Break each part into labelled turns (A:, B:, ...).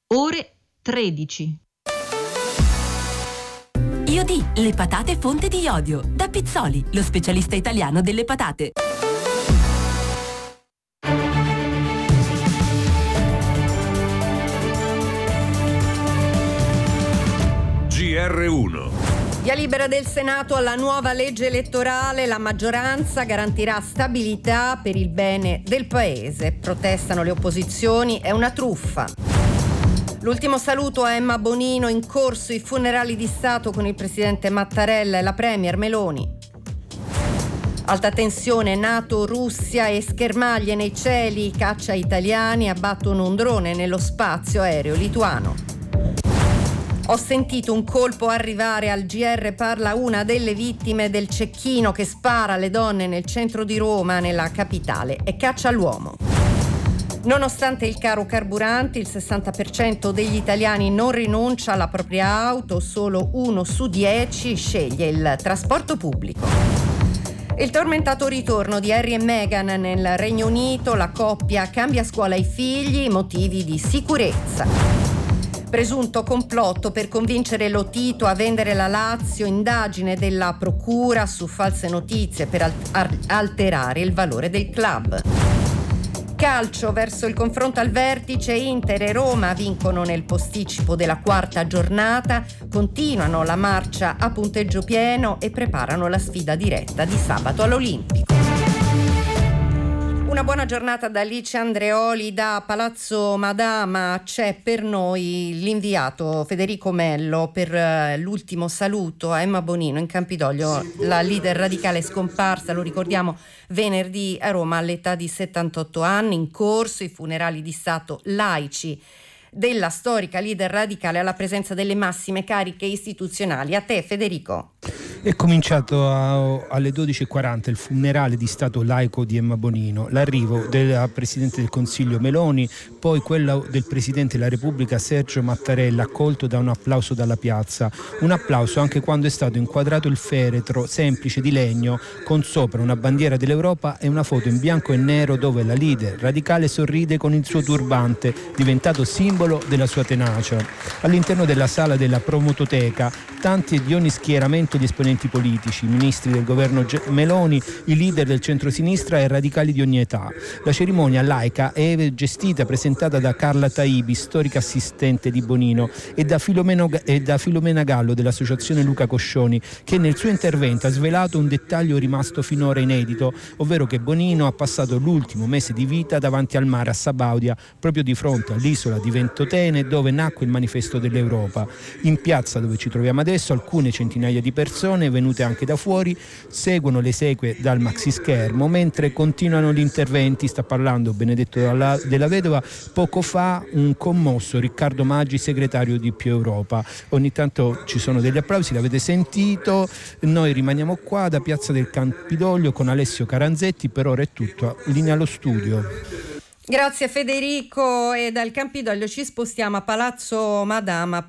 A: ore 13.
B: Iodi, le patate fonte di iodio. Da Pizzoli, lo specialista italiano delle patate.
C: GR1.
D: Via libera del Senato alla nuova legge elettorale, la maggioranza garantirà stabilità per il bene del Paese. Protestano le opposizioni, è una truffa. L'ultimo saluto a Emma Bonino, in corso i funerali di Stato con il presidente Mattarella e la premier Meloni. Alta tensione, NATO, Russia e schermaglie nei cieli, caccia italiani abbattono un drone nello spazio aereo lituano. Ho sentito un colpo arrivare al GR, parla una delle vittime del cecchino che spara alle donne nel centro di Roma, nella capitale, e caccia all'uomo. Nonostante il caro carburanti, il 60% degli italiani non rinuncia alla propria auto, solo 1 su 10 sceglie il trasporto pubblico. Il tormentato ritorno di Harry e Meghan nel Regno Unito, la coppia cambia scuola ai figli, motivi di sicurezza. Presunto complotto per convincere Lotito a vendere la Lazio, indagine della procura su false notizie per alterare il valore del club. Calcio, verso il confronto al vertice, Inter e Roma vincono nel posticipo della quarta giornata, continuano la marcia a punteggio pieno e preparano la sfida diretta di sabato all'Olimpico. Una buona giornata da Alice Andreoli da Palazzo Madama. C'è per noi l'inviato Federico Mello per l'ultimo saluto a Emma Bonino in Campidoglio, la leader radicale scomparsa, lo ricordiamo, venerdì a Roma all'età di 78 anni, in corso i funerali di Stato laici della storica leader radicale alla presenza delle massime cariche istituzionali. A te, Federico.
E: È cominciato alle 12:40 il funerale di Stato laico di Emma Bonino, l'arrivo del Presidente del Consiglio Meloni, poi quello del Presidente della Repubblica Sergio Mattarella, accolto da un applauso dalla piazza, un applauso anche quando è stato inquadrato il feretro semplice di legno con sopra una bandiera dell'Europa e una foto in bianco e nero dove la leader radicale sorride con il suo turbante, diventato simbolo della sua tenacia. All'interno della sala della Promototeca, tanti di ogni schieramento di esponenti politici, ministri del governo Meloni, i leader del centrosinistra e radicali di ogni età. La cerimonia laica è gestita e presentata da Carla Taibi, storica assistente di Bonino, e da Filomena Gallo dell'associazione Luca Coscioni, che nel suo intervento ha svelato un dettaglio rimasto finora inedito, ovvero che Bonino ha passato l'ultimo mese di vita davanti al mare a Sabaudia, proprio di fronte all'isola di Ventotene, dove nacque il manifesto dell'Europa. In piazza dove ci troviamo adesso, alcune centinaia di persone venute anche da fuori seguono le esequie dal maxischermo mentre continuano gli interventi. Sta parlando Benedetto della Vedova, poco fa un commosso Riccardo Maggi, segretario di Più Europa. Ogni tanto ci sono degli applausi, l'avete sentito. Noi rimaniamo qua da Piazza del Campidoglio con Alessio Caranzetti. Per ora è tutto, linea allo studio.
D: Grazie Federico, e dal Campidoglio ci spostiamo a Palazzo Madama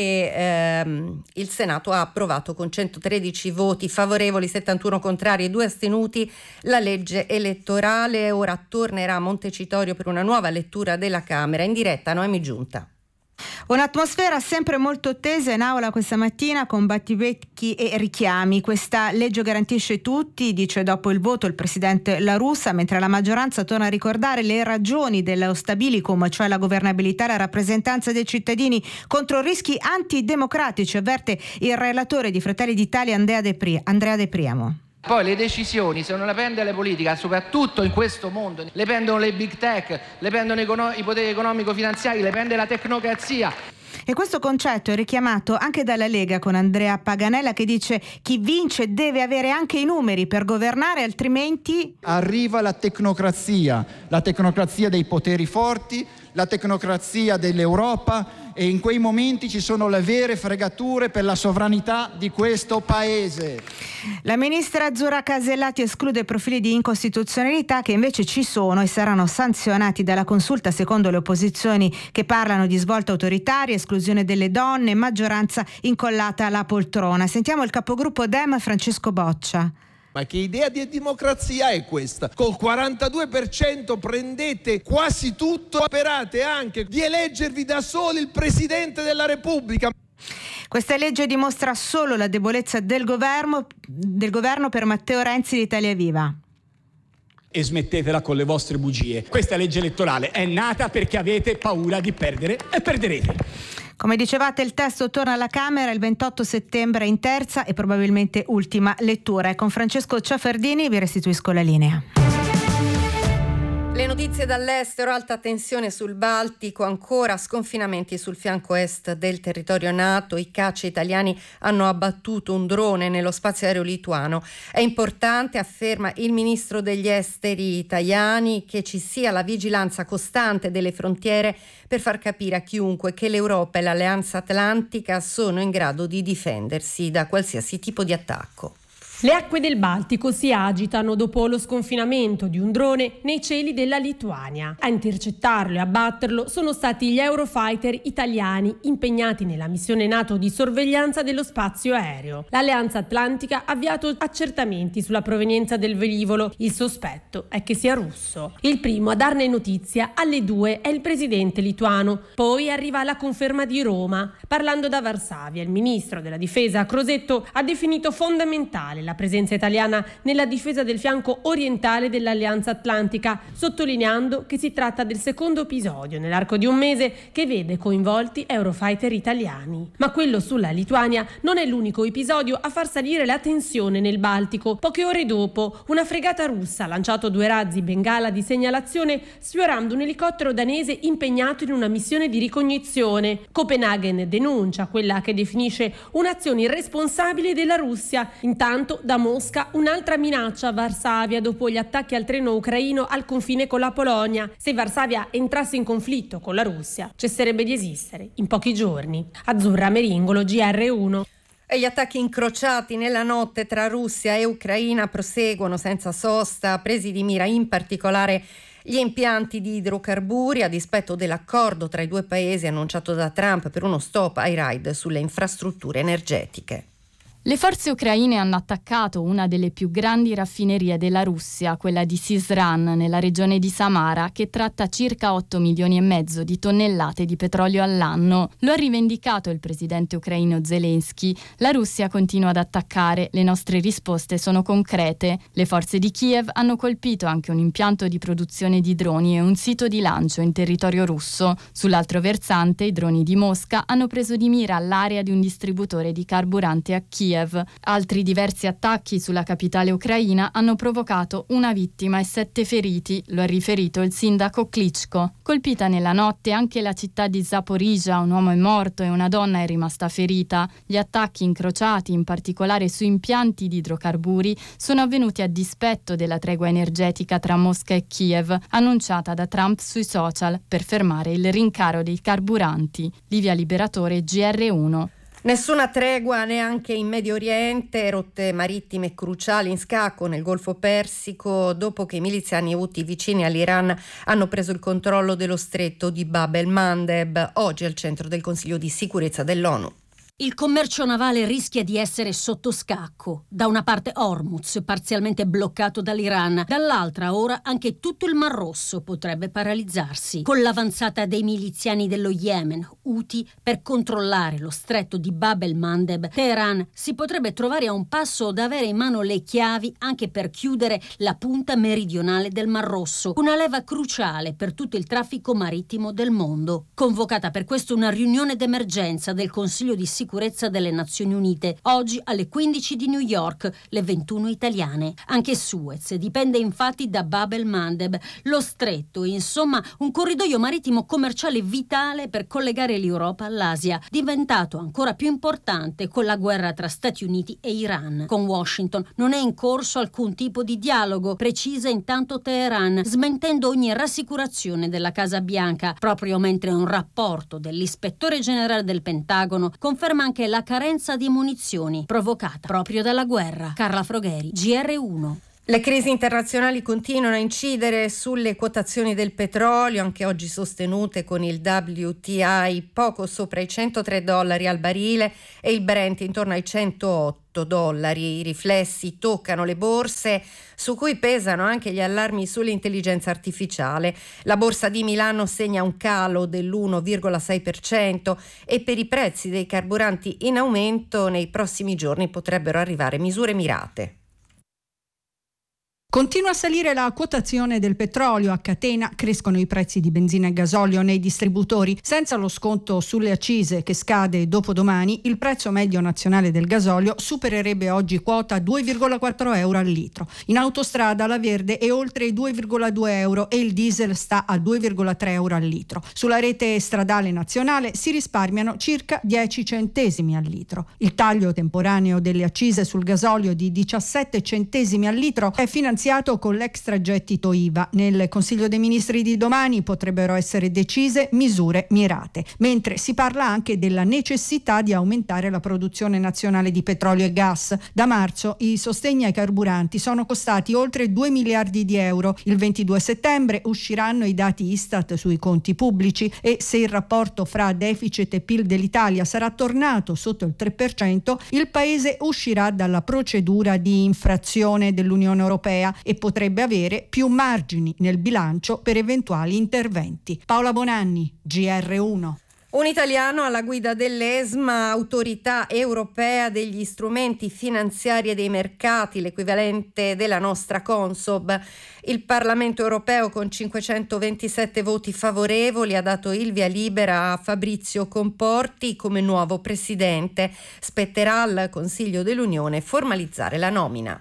D: perché il Senato ha approvato con 113 voti favorevoli, 71 contrari e 2 astenuti la legge elettorale. Ora tornerà a Montecitorio per una nuova lettura della Camera. In diretta Noemi Giunta.
F: Un'atmosfera sempre molto tesa in aula questa mattina, con battibecchi e richiami. Questa legge garantisce tutti, dice dopo il voto il presidente La Russa, mentre la maggioranza torna a ricordare le ragioni dello stabilicum, cioè la governabilità e la rappresentanza dei cittadini contro rischi antidemocratici, avverte il relatore di Fratelli d'Italia Andrea De Priamo.
G: Poi le decisioni, se non le prende la politica, soprattutto in questo mondo, le prendono le big tech, le prendono i poteri economico-finanziari, le prende la tecnocrazia.
F: E questo concetto è richiamato anche dalla Lega con Andrea Paganella, che dice: chi vince deve avere anche i numeri per governare, altrimenti
H: arriva la tecnocrazia dei poteri forti, la tecnocrazia dell'Europa, e in quei momenti ci sono le vere fregature per la sovranità di questo Paese.
F: La ministra Azzurra Casellati esclude profili di incostituzionalità che invece ci sono e saranno sanzionati dalla Consulta, secondo le opposizioni, che parlano di svolta autoritaria, esclusione delle donne, maggioranza incollata alla poltrona. Sentiamo il capogruppo Dem Francesco Boccia.
C: Ma che idea di democrazia è questa? Col 42% prendete quasi tutto, sperate anche di eleggervi da soli il Presidente della Repubblica.
F: Questa legge dimostra solo la debolezza del governo per Matteo Renzi di Italia Viva.
I: E smettetela con le vostre bugie. Questa legge elettorale è nata perché avete paura di perdere e perderete.
F: Come dicevate, il testo torna alla Camera il 28 settembre in terza e probabilmente ultima lettura. E con Francesco Ciafardini vi restituisco la linea.
D: Le notizie dall'estero, alta tensione sul Baltico, ancora sconfinamenti sul fianco est del territorio NATO. I caccia italiani hanno abbattuto un drone nello spazio aereo lituano. È importante, afferma il ministro degli esteri italiani, che ci sia la vigilanza costante delle frontiere per far capire a chiunque che l'Europa e l'Alleanza Atlantica sono in grado di difendersi da qualsiasi tipo di attacco.
J: Le acque del Baltico si agitano dopo lo sconfinamento di un drone nei cieli della Lituania. A intercettarlo e abbatterlo sono stati gli Eurofighter italiani impegnati nella missione NATO di sorveglianza dello spazio aereo. L'Alleanza Atlantica ha avviato accertamenti sulla provenienza del velivolo. Il sospetto è che sia russo. Il primo a darne notizia alle 2 è il presidente lituano. Poi arriva la conferma di Roma. Parlando da Varsavia, il ministro della difesa Crosetto ha definito fondamentale la presenza italiana nella difesa del fianco orientale dell'Alleanza Atlantica, sottolineando che si tratta del secondo episodio nell'arco di un mese che vede coinvolti Eurofighter italiani. Ma quello sulla Lituania non è l'unico episodio a far salire la tensione nel Baltico. Poche ore dopo, una fregata russa ha lanciato 2 razzi bengala di segnalazione sfiorando un elicottero danese impegnato in una missione di ricognizione. Copenaghen denuncia quella che definisce un'azione irresponsabile della Russia. Intanto da Mosca un'altra minaccia a Varsavia dopo gli attacchi al treno ucraino al confine con la Polonia. Se Varsavia entrasse in conflitto con la Russia, cesserebbe di esistere in pochi giorni. Azzurra Meringolo, GR1.
D: E gli attacchi incrociati nella notte tra Russia e Ucraina proseguono senza sosta, presi di mira in particolare gli impianti di idrocarburi a dispetto dell'accordo tra i due paesi annunciato da Trump per uno stop ai raid sulle infrastrutture energetiche.
K: Le forze ucraine hanno attaccato una delle più grandi raffinerie della Russia, quella di Syzran, nella regione di Samara, che tratta circa 8,5 milioni di tonnellate di petrolio all'anno. Lo ha rivendicato il presidente ucraino Zelensky. La Russia continua ad attaccare, le nostre risposte sono concrete. Le forze di Kiev hanno colpito anche un impianto di produzione di droni e un sito di lancio in territorio russo. Sull'altro versante, i droni di Mosca hanno preso di mira l'area di un distributore di carburante a Kiev. Altri diversi attacchi sulla capitale ucraina hanno provocato una vittima e 7 feriti, lo ha riferito il sindaco Klitschko. Colpita nella notte anche la città di Zaporizhzhia, un uomo è morto e una donna è rimasta ferita. Gli attacchi incrociati, in particolare su impianti di idrocarburi, sono avvenuti a dispetto della tregua energetica tra Mosca e Kiev, annunciata da Trump sui social per fermare il rincaro dei carburanti. Livia Liberatore, GR1.
D: Nessuna tregua neanche in Medio Oriente, rotte marittime cruciali in scacco nel Golfo Persico dopo che i miliziani Houthi vicini all'Iran hanno preso il controllo dello stretto di Bab el-Mandeb, oggi al centro del Consiglio di sicurezza dell'ONU.
L: Il commercio navale rischia di essere sotto scacco. Da una parte Hormuz, parzialmente bloccato dall'Iran, dall'altra ora anche tutto il Mar Rosso potrebbe paralizzarsi. Con l'avanzata dei miliziani dello Yemen, Houthi, per controllare lo stretto di Bab el-Mandeb, Teheran si potrebbe trovare a un passo da avere in mano le chiavi anche per chiudere la punta meridionale del Mar Rosso, una leva cruciale per tutto il traffico marittimo del mondo. Convocata per questo una riunione d'emergenza del Consiglio di sicurezza delle Nazioni Unite, oggi alle 15 di New York, le 21 italiane. Anche Suez dipende infatti da Bab el-Mandeb, lo stretto, insomma un corridoio marittimo commerciale vitale per collegare l'Europa all'Asia, diventato ancora più importante con la guerra tra Stati Uniti e Iran. Con Washington non è in corso alcun tipo di dialogo, precisa intanto Teheran, smentendo ogni rassicurazione della Casa Bianca, proprio mentre un rapporto dell'ispettore generale del Pentagono conferma anche la carenza di munizioni provocata proprio dalla guerra. Carla Frogheri, GR1.
D: Le crisi internazionali continuano a incidere sulle quotazioni del petrolio, anche oggi sostenute con il WTI poco sopra i $103 al barile e il Brent intorno ai $108. I riflessi toccano le borse, su cui pesano anche gli allarmi sull'intelligenza artificiale. La borsa di Milano segna un calo dell'1,6% e per i prezzi dei carburanti in aumento nei prossimi giorni potrebbero arrivare misure mirate.
M: Continua a salire la quotazione del petrolio a catena, crescono i prezzi di benzina e gasolio nei distributori. Senza lo sconto sulle accise che scade dopodomani, il prezzo medio nazionale del gasolio supererebbe oggi quota 2,4 euro al litro. In autostrada la Verde è oltre i 2,2 euro e il diesel sta a 2,3 euro al litro. Sulla rete stradale nazionale si risparmiano circa 10 centesimi al litro. Il taglio temporaneo delle accise sul gasolio di 17 centesimi al litro è finanziato con l'extragettito IVA. Nel Consiglio dei Ministri di domani potrebbero essere decise misure mirate, mentre si parla anche della necessità di aumentare la produzione nazionale di petrolio e gas. Da marzo i sostegni ai carburanti sono costati oltre 2 miliardi di euro. Il 22 settembre usciranno i dati Istat sui conti pubblici e se il rapporto fra deficit e PIL dell'Italia sarà tornato sotto il 3%, il paese uscirà dalla procedura di infrazione dell'Unione Europea e potrebbe avere più margini nel bilancio per eventuali interventi. Paola Bonanni, GR1.
D: Un italiano alla guida dell'ESMA, autorità europea degli strumenti finanziari e dei mercati, l'equivalente della nostra Consob. Il Parlamento europeo con 527 voti favorevoli ha dato il via libera a Fabrizio Comporti come nuovo presidente. Spetterà al Consiglio dell'Unione formalizzare la nomina.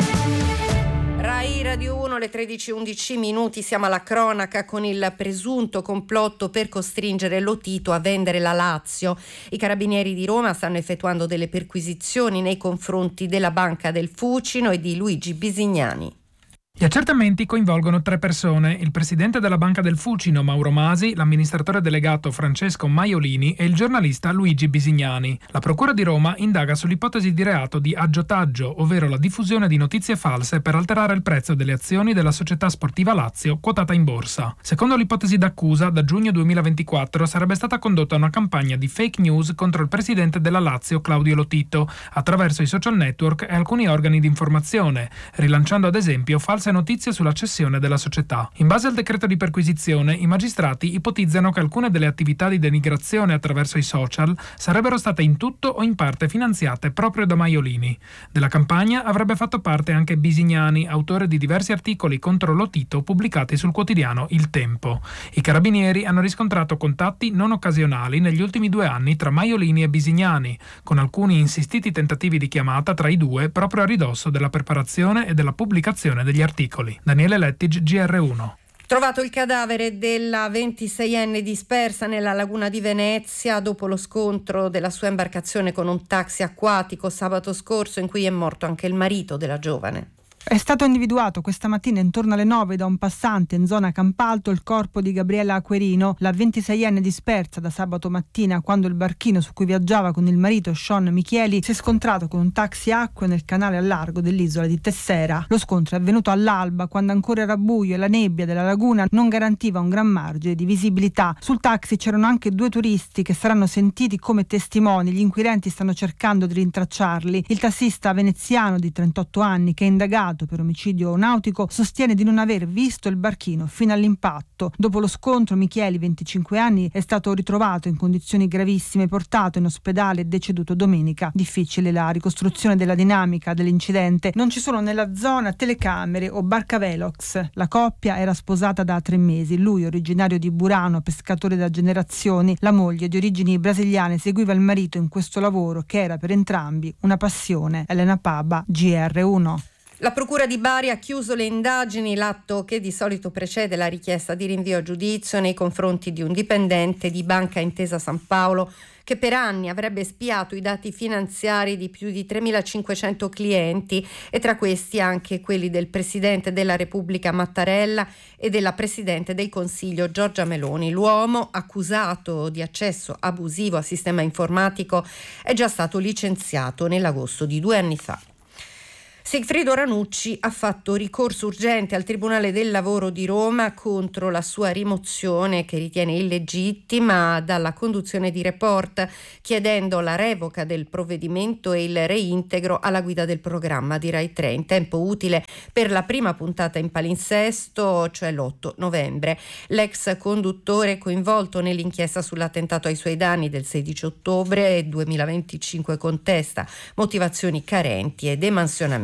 D: Rai Radio 1, le 13:11, siamo alla cronaca con il presunto complotto per costringere Lotito a vendere la Lazio. I carabinieri di Roma stanno effettuando delle perquisizioni nei confronti della Banca del Fucino e di Luigi Bisignani.
N: Gli accertamenti coinvolgono 3 persone: il presidente della Banca del Fucino Mauro Masi, l'amministratore delegato Francesco Maiolini e il giornalista Luigi Bisignani. La Procura di Roma indaga sull'ipotesi di reato di aggiotaggio, ovvero la diffusione di notizie false per alterare il prezzo delle azioni della società sportiva Lazio quotata in borsa. Secondo l'ipotesi d'accusa, da giugno 2024 sarebbe stata condotta una campagna di fake news contro il presidente della Lazio Claudio Lotito attraverso i social network e alcuni organi di informazione, rilanciando ad esempio false notizie sulla cessione della società. In base al decreto di perquisizione, i magistrati ipotizzano che alcune delle attività di denigrazione attraverso i social sarebbero state in tutto o in parte finanziate proprio da Maiolini. Della campagna avrebbe fatto parte anche Bisignani, autore di diversi articoli contro Lotito pubblicati sul quotidiano Il Tempo. I carabinieri hanno riscontrato contatti non occasionali negli ultimi 2 anni tra Maiolini e Bisignani, con alcuni insistiti tentativi di chiamata tra i due proprio a ridosso della preparazione e della pubblicazione degli articoli. Daniele Lettig, GR1.
D: Trovato il cadavere della 26enne dispersa nella laguna di Venezia dopo lo scontro della sua imbarcazione con un taxi acquatico sabato scorso, in cui è morto anche il marito della giovane.
O: È stato individuato questa mattina intorno alle 9 da un passante in zona Campalto il corpo di Gabriella Acquerino, la 26enne dispersa da sabato mattina quando il barchino su cui viaggiava con il marito Sean Michieli si è scontrato con un taxi acque nel canale a largo dell'isola di Tessera. Lo scontro è avvenuto all'alba, quando ancora era buio e la nebbia della laguna non garantiva un gran margine di visibilità. Sul taxi c'erano anche 2 turisti che saranno sentiti come testimoni. Gli inquirenti stanno cercando di rintracciarli. Il tassista veneziano di 38 anni, che è indagato per omicidio nautico, sostiene di non aver visto il barchino fino all'impatto. Dopo lo scontro Michieli, 25 anni, è stato ritrovato in condizioni gravissime, portato in ospedale e deceduto domenica. Difficile la ricostruzione della dinamica dell'incidente. Non ci sono nella zona telecamere o barcavelox. La coppia era sposata da 3 mesi. Lui, originario di Burano, pescatore da generazioni. La moglie, di origini brasiliane, seguiva il marito in questo lavoro che era per entrambi una passione. Elena Paba, GR1.
D: La Procura di Bari ha chiuso le indagini, l'atto che di solito precede la richiesta di rinvio a giudizio nei confronti di un dipendente di Banca Intesa San Paolo che per anni avrebbe spiato i dati finanziari di più di 3.500 clienti e tra questi anche quelli del Presidente della Repubblica Mattarella e della Presidente del Consiglio Giorgia Meloni. L'uomo, accusato di accesso abusivo a sistema informatico, è già stato licenziato nell'agosto di 2 anni fa. Sigfrido Ranucci ha fatto ricorso urgente al Tribunale del Lavoro di Roma contro la sua rimozione, che ritiene illegittima, dalla conduzione di Report, chiedendo la revoca del provvedimento e il reintegro alla guida del programma di Rai 3 in tempo utile per la prima puntata in palinsesto, cioè l'8 novembre. L'ex conduttore coinvolto nell'inchiesta sull'attentato ai suoi danni del 16 ottobre 2025 contesta motivazioni carenti ed emansionamento.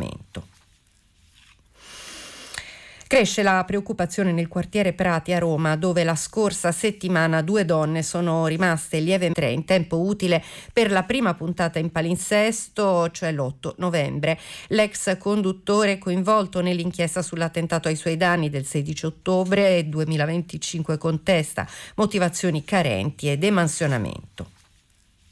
D: Cresce la preoccupazione nel quartiere Prati a Roma, dove la scorsa settimana 2 donne sono rimaste lievemente in tempo utile per la prima puntata in palinsesto, cioè l'8 novembre. L'ex conduttore coinvolto nell'inchiesta sull'attentato ai suoi danni del 16 ottobre 2025 contesta motivazioni carenti ed emansionamento.